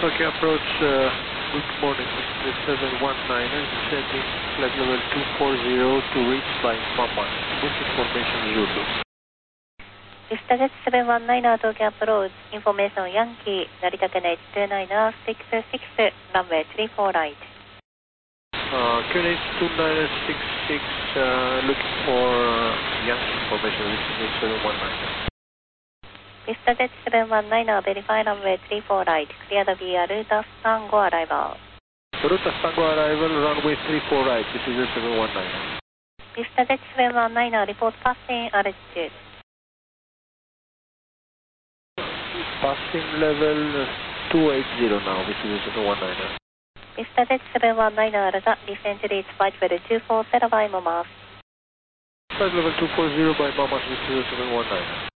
Tokyo approach, good morning, this is 719, descending flight level 240 to reach by Mama, with information Zulu. Vista Jet 719 Tokyo approach, information Yankee, Narita Kennedy 2966, runway 34 right. Kennedy 2966, looking for Yankee information, this is 719. Vista Jet 719, verify runway 34 right, clear the via Ruta Tango arrival. Ruta Tango arrival, runway 34 right, this is 719. Vista Jet 719, report passing altitude. Passing level 280 now, this is 719. Vista Jet 719, Alta, descent to reach flight level 240 by Momas. Flight level 240 by Mamas, this is 719.